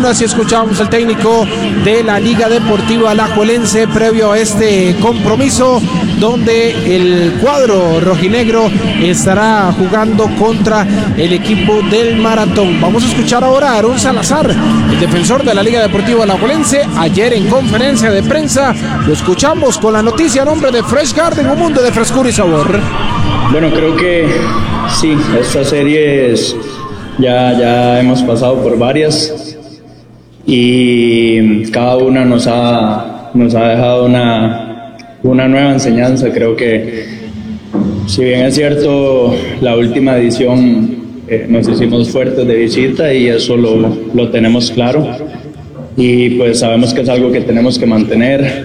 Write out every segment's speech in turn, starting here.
1. Así escuchábamos al técnico de la Liga Deportiva Alajuelense previo a este compromiso, donde el cuadro rojinegro estará jugando contra el equipo del Maratón. Vamos a escuchar ahora a Aarón Salazar, el defensor de la Liga Deportiva Alajuelense. Ayer en conferencia de prensa lo escuchamos con la noticia a nombre de Fresh Garden, un mundo de frescura y sabor. Bueno, creo que sí, estas series ya hemos pasado por varias y cada una nos ha dejado una nueva enseñanza. Creo que, si bien es cierto, la última edición nos hicimos fuertes de visita y eso lo tenemos claro, y pues sabemos que es algo que tenemos que mantener.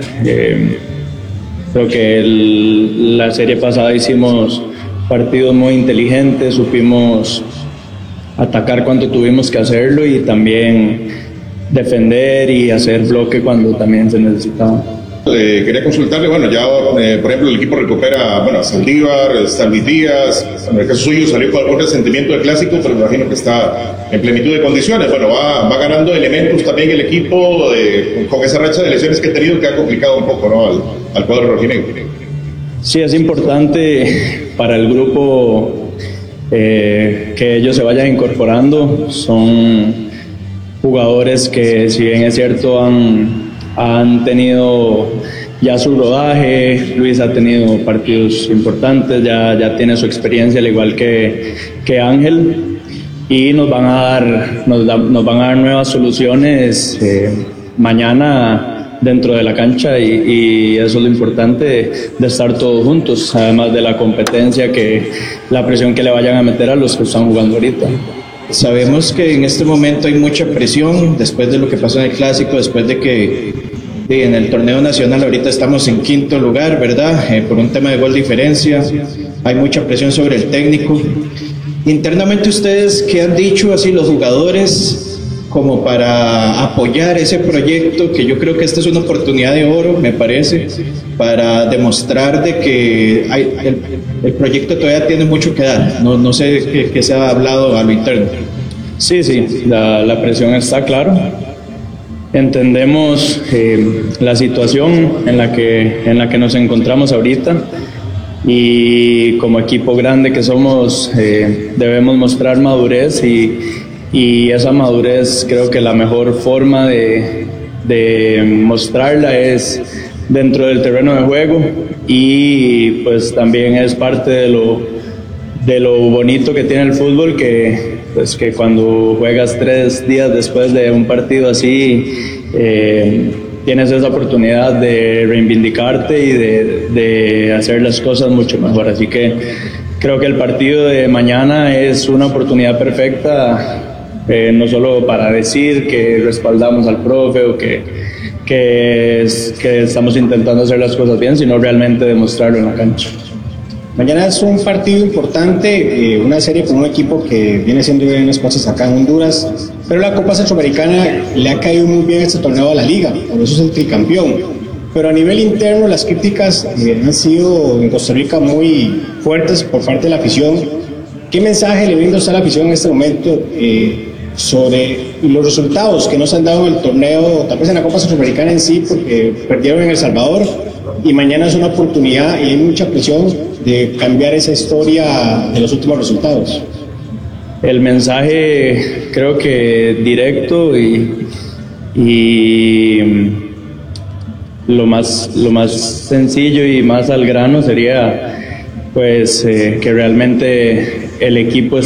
Creo que la serie pasada hicimos partidos muy inteligentes, supimos atacar cuando tuvimos que hacerlo y también defender y hacer bloque cuando también se necesitaba. Quería consultarle, bueno, ya por ejemplo el equipo recupera, bueno, a Saldívar, está Luis Díaz, en el caso suyo salió con algún resentimiento del clásico, pero me imagino que está en plenitud de condiciones. Bueno, va ganando elementos también el equipo con esa racha de lesiones que ha tenido, que ha complicado un poco, ¿no?, al cuadro rojinegro. Sí, es importante para el grupo que ellos se vayan incorporando. Son jugadores que, si bien es cierto, han tenido ya su rodaje. Luis ha tenido partidos importantes, ya tiene su experiencia, al igual que Ángel, y nos van a dar nuevas soluciones mañana dentro de la cancha, y eso es lo importante de estar todos juntos, además de la competencia, la presión que le vayan a meter a los que están jugando ahorita. Sabemos que en este momento hay mucha presión después de lo que pasó en el clásico, después de que en el torneo nacional ahorita estamos en quinto lugar, ¿verdad? Por un tema de gol diferencia, hay mucha presión sobre el técnico. Internamente, ustedes, ¿qué han dicho así los jugadores como para apoyar ese proyecto? Que yo creo que esta es una oportunidad de oro, me parece, para demostrar de que el proyecto todavía tiene mucho que dar. No sé qué se ha hablado a lo interno. Sí, la presión está, claro. Entendemos la situación en la que nos encontramos ahorita, y como equipo grande que somos, debemos mostrar madurez, y esa madurez, creo que la mejor forma de mostrarla es dentro del terreno de juego, y pues también es parte de lo bonito que tiene el fútbol, que cuando juegas 3 días después de un partido así, tienes esa oportunidad de reivindicarte y de hacer las cosas mucho mejor. Así que creo que el partido de mañana es una oportunidad perfecta, no solo para decir que respaldamos al profe o que estamos intentando hacer las cosas bien, sino realmente demostrarlo en la cancha. Mañana es un partido importante, una serie con un equipo que viene haciendo bien las cosas acá en Honduras, pero la Copa Centroamericana le ha caído muy bien este torneo a la Liga, por eso es el tricampeón. Pero a nivel interno, las críticas han sido en Costa Rica muy fuertes por parte de la afición. ¿Qué mensaje le brinda usted a la afición en este momento sobre los resultados que no se han dado en el torneo, tal vez en la Copa Centroamericana en sí, porque perdieron en El Salvador, y mañana es una oportunidad y hay mucha presión de cambiar esa historia de los últimos resultados? El mensaje, creo que directo y lo más sencillo y más al grano sería que realmente el equipo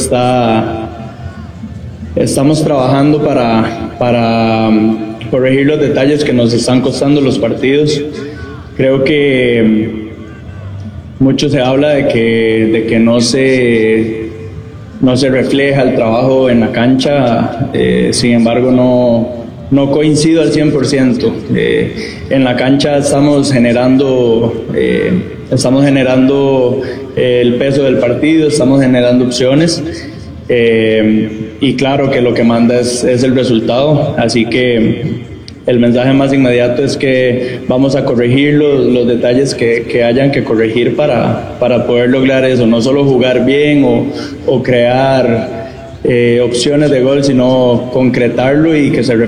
estamos trabajando para corregir los detalles que nos están costando los partidos. Creo que mucho se habla de que no se refleja el trabajo en la cancha, sin embargo no coincido al 100%. En la cancha estamos generando el peso del partido, estamos generando opciones, y claro que lo que manda es el resultado, así que el mensaje más inmediato es que vamos a corregir los detalles que hayan que corregir para poder lograr eso, no solo jugar bien o crear opciones de gol, sino concretarlo y que se refleje